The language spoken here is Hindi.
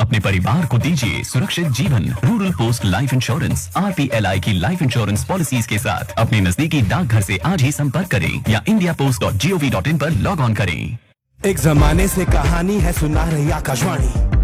अपने परिवार को दीजिए सुरक्षित जीवन। Rural post life insurance RPLI की लाइफ इंश्योरेंस पॉलिसीज के साथ अपने नजदीकी डाकघर से आज ही संपर्क करें या indiapost.gov.in पर लॉग ऑन करें। एक जमाने से कहानी है सुना रही आकाशवाणी।